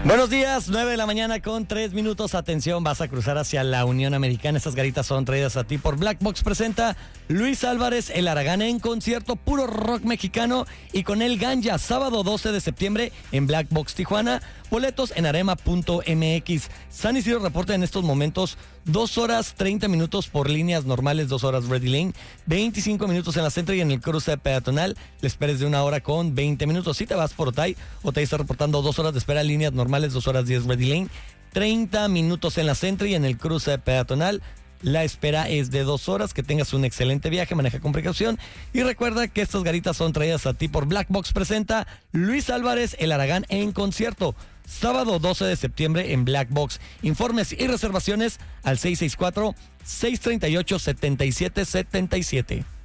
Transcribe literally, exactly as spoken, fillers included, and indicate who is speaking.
Speaker 1: Buenos días, nueve de la mañana con tres minutos. Atención, vas a cruzar hacia la Unión Americana. Estas garitas son traídas a ti por Black Box. Presenta Luis Álvarez, El Aragán en concierto, puro rock mexicano. Y con el Ganja, sábado doce de septiembre en Black Box Tijuana. Boletos en arema punto m x. San Isidro reporta en estos momentos dos horas treinta minutos por líneas normales, dos horas Ready Lane, veinticinco minutos en la Centro y en el cruce peatonal le esperes de una hora con veinte minutos. Si te vas por Otay, Otay está reportando dos horas de espera, líneas normales, dos horas diez Ready Lane, treinta minutos en la Centro y en el cruce peatonal. La espera es de dos horas. Que tengas un excelente viaje, maneja con precaución. Y recuerda que estas garitas son traídas a ti por Black Box. Presenta Luis Álvarez, El Aragán en concierto. Sábado doce de septiembre en Black Box. Informes y reservaciones al seis seis cuatro, seis tres ocho, siete siete siete siete.